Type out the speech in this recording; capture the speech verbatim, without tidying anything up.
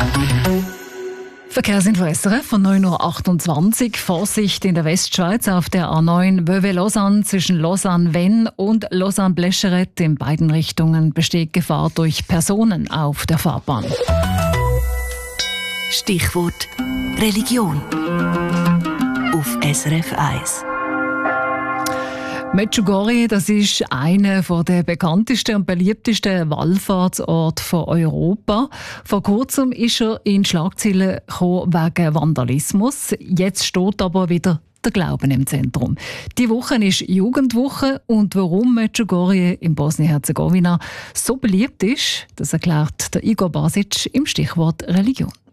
Verkehrsinfo S R F von neun Uhr achtundzwanzig. Vorsicht in der Westschweiz auf der A neun Vevey-Lausanne zwischen Lausanne-Vennes und Lausanne-Blescheret. In beiden Richtungen besteht Gefahr durch Personen auf der Fahrbahn. Stichwort Religion auf S R F eins. Medjugorje, das ist einer der bekanntesten und beliebtesten Wallfahrtsorte von Europa. Vor kurzem ist er in Schlagzeilen gekommen wegen Vandalismus. Jetzt steht aber wieder der Glauben im Zentrum. Die Woche ist Jugendwoche und warum Medjugorje in Bosnien-Herzegowina so beliebt ist, das erklärt der Igor Basic im Stichwort Religion.